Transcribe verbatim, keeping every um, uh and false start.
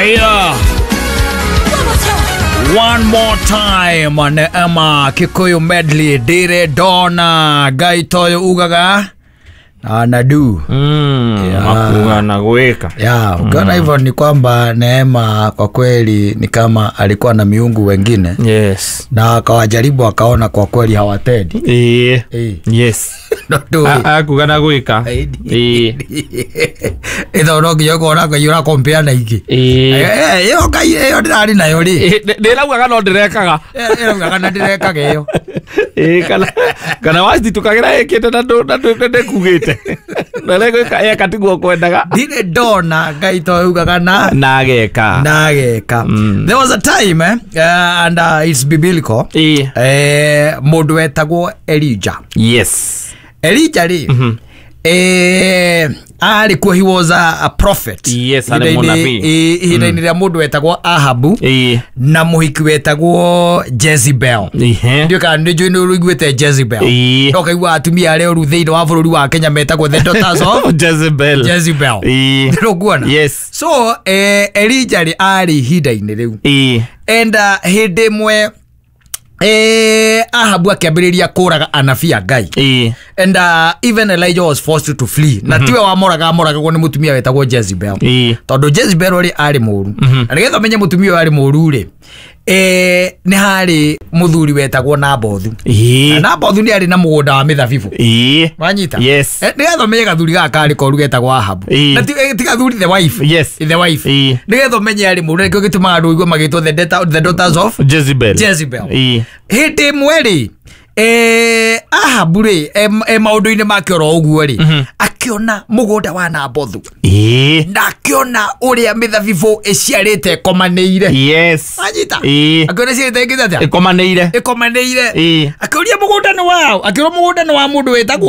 Aya. One more time ne ama Kikuyu medley dire dona gaitoyo ugaga anadu mm yeah. Makuga na gweka yeah ukiona mm. hivyo ni kwamba Neema kwa kweli ni kama alikuwa na miungu wengine yes na akawajaribu akaona kwa kweli hawatendi eh e. Yes no akuga na gweka eh ito no kiyo kona ko yura compare na iki eh yo kai yo ndari nayo ri ndirauga no ndirekaga ndirauga na ndirekaga yo eh kana kana wasti tukagira ekete na ndo na ndo kugite na lego ya katigwo kwendaga dire dona gaito ugaga na nageka nageka mm. There was a time eh uh, and uh, it's biblical eh eh mundu wetagwo Elijah. Yes Elijah ri mm -hmm. eh alikuwa he was a, a prophet. Yes, ale munabii ina ina mundu wetagwo Ahabu e. na muhiki wetagwo Jezebel ehe ndio kana ndio ndio ruigwete Jezebel e. Okaigwa atumia ale ru theindo wa bururi wa Kenya metagwo the daughters of Jezebel Jezebel e. ndio kuona yes so eh Elijah ri ari hinda-ini riu e. and uh, hindi mwe eh Ahabu akiambiriria kuraga anafia Ngai eh and uh, even Elijah was forced to flee mm -hmm. na tiwe wa moraga moraga go ni mutumia wetagwo Jezebel eh tondu Jezebel ri ari muru mm -hmm. na nigetha menye mutumia ari muru ri eh ni hari muthuri wetagwo Nabothu eh Nabothu ni ari na mugunda wa mithabibu eh wanyita yes eh, nigetha menye gathuri gaka ari koru getagwo Ahabu na ti gathuri the wife yes the wife eh nigetha menye ari muru nikio gituma andu igwe magitwo the the daughters of Jezebel Jezebel eh hindi mweri eh Ahabu ri e maundu-ini make ro uguo ri akiona mugunda wa Nabothu eh na akiona uria mithabibu iciarite komaneire yes anyita eh akiona ciarite ngithatia ikomaneire ikomaneire eh akioria mugunda ni wao akiona mugunda ni wa mundu wetagwo